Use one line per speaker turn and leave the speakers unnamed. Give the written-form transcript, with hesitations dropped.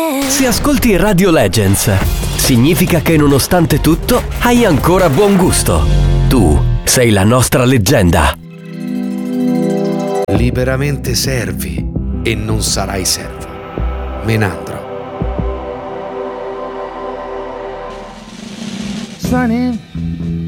Se ascolti Radio Legends, significa che nonostante tutto hai ancora buon gusto. Tu sei la nostra leggenda.
Liberamente servi e non sarai servo. Menandro.
Sunny